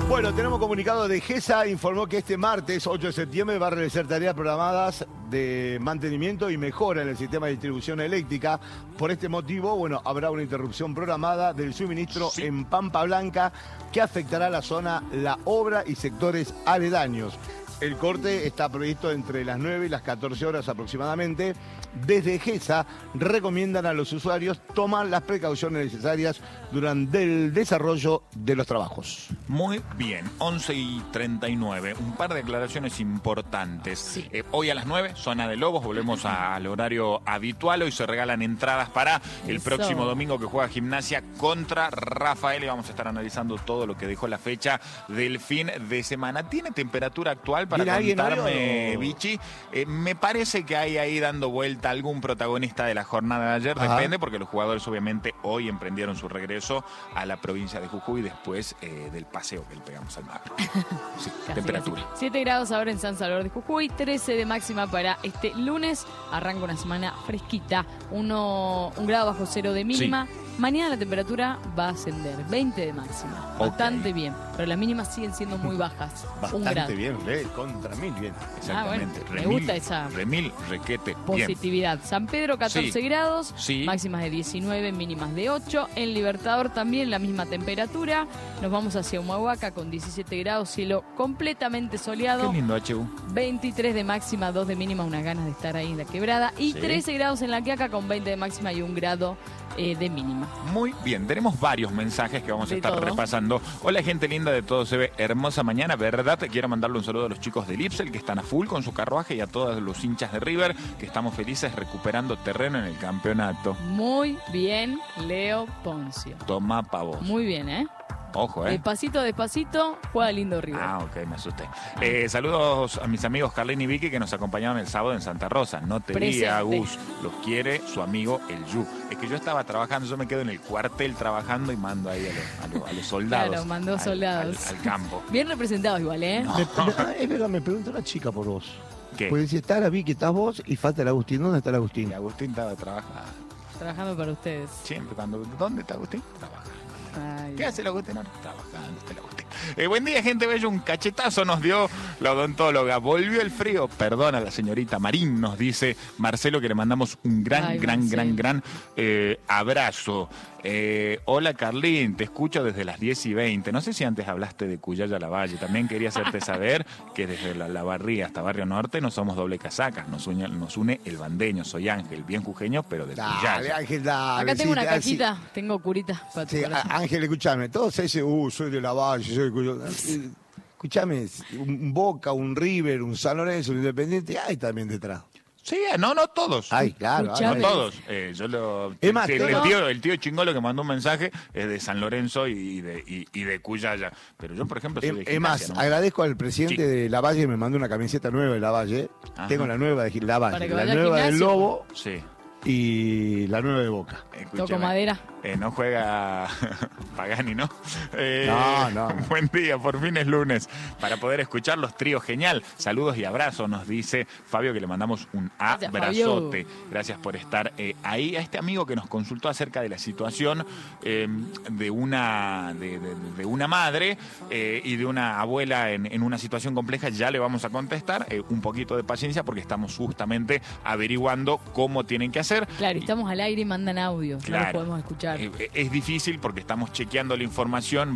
Bueno, tenemos comunicado de GESA, informó que este martes 8 de septiembre va a realizar tareas programadas de mantenimiento y mejora en el sistema de distribución eléctrica. Por este motivo, bueno, habrá una interrupción programada del suministro en Pampa Blanca que afectará la zona La Obra y sectores aledaños. El corte está previsto entre las 9 y las 14 horas aproximadamente. Desde GESA recomiendan a los usuarios tomar las precauciones necesarias durante el desarrollo de los trabajos. Muy bien, 11:39. Un par de declaraciones importantes. Sí. Hoy a las 9, Zona de Lobos, volvemos al horario habitual. Hoy se regalan entradas para el próximo domingo que juega Gimnasia contra Rafael. Y vamos a estar analizando todo lo que dejó la fecha del fin de semana. ¿Tiene temperatura actual para contarme, Vichy? Me parece que hay ahí dando vuelta algún protagonista de la jornada de ayer. Ajá. Depende, porque los jugadores obviamente hoy emprendieron su regreso a la provincia de Jujuy después del paseo que le pegamos al mar. Sí, temperatura. 7 grados ahora en San Salvador de Jujuy, 13 de máxima para este lunes. Arranca una semana fresquita, un grado bajo cero de mínima. Sí. Mañana la temperatura va a ascender, 20 de máxima. Bastante bien, pero las mínimas siguen siendo muy bajas. Bastante bien, contra 1000 bien. Exactamente. Bueno, me gusta esa requete, positividad. Bien. San Pedro 14 grados, sí. Máximas de 19, mínimas de 8. En Libertador también la misma temperatura. Nos vamos hacia Humahuaca con 17 grados, cielo completamente soleado. Qué lindo, HU. 23 de máxima, 2 de mínima, unas ganas de estar ahí en la quebrada. Y 13 grados en La Quiaca con 20 de máxima y 1 grado de mínima. Muy bien, tenemos varios mensajes que vamos a estar repasando. Hola, gente linda de Todo Se Ve, hermosa mañana, ¿verdad? Quiero mandarle un saludo a los chicos del Ipsel que están a full con su carruaje y a todos los hinchas de River que estamos felices recuperando terreno en el campeonato. Muy bien, Leo Poncio. Toma pavos. Muy bien, ¿eh? Ojo, Despacito, despacito, juega lindo River. Ah, ok, me asusté. Saludos a mis amigos Carlín y Vicky que nos acompañaron el sábado en Santa Rosa. No te diga, Gus, los quiere su amigo el Yu. Es que yo estaba trabajando, yo me quedo en el cuartel trabajando y mando ahí a los soldados. Claro, mandó soldados. Al campo. Bien representados igual, ¿eh? No. Es verdad, me pregunta una chica por vos. ¿Qué? Pues si está la Vicky, estás vos y falta el Agustín. ¿Dónde está el Agustín? Y Agustín estaba trabajando. Trabajando para ustedes. Siempre, ¿dónde está Agustín? Trabajando. Ay. ¿Qué hace el Agustín? No, trabajando, está el Agustín. Buen día, gente bella. Un cachetazo nos dio la odontóloga. Volvió el frío. Perdona la señorita Marín, nos dice Marcelo, que le mandamos un gran abrazo. Hola, Carlín, te escucho desde las 10:20. No sé si antes hablaste de Cuyaya Lavalle. También quería hacerte saber que desde la Barría hasta Barrio Norte no somos doble casacas. Nos une el bandeño. Soy Ángel, bien jujeño, pero de Cuyaya. Ángel, dale. Acá tengo una cajita, tengo curita para tu corazón. Ángel, escúchame, todos ese, soy de Lavalle, soy de... Escúchame, un Boca, un River, un San Lorenzo, un Independiente, hay también detrás. Sí, no todos. Ay, claro. No todos. Es más, el tío Chingolo que mandó un mensaje es de San Lorenzo y de Cuyaya. Pero yo, por ejemplo, soy de Gimnasia. Es más, ¿no? Agradezco al presidente de Lavalle que me mandó una camiseta nueva de Lavalle. Ajá. Tengo la nueva de Lavalle, la vaya nueva del gimnasio. Lobo Sí. y la nueva de Boca. Toco madera. No juega Pagani, ¿no? No. Buen día, por fin es lunes. Para poder escuchar los tríos, genial. Saludos y abrazos, nos dice Fabio, que le mandamos un abrazote. Gracias por estar ahí. A este amigo que nos consultó acerca de la situación de una madre y de una abuela en una situación compleja, ya le vamos a contestar. Un poquito de paciencia porque estamos justamente averiguando cómo tienen que hacer. Claro, estamos al aire y mandan audio. Claro. No los podemos escuchar. Es difícil porque estamos chequeando la información.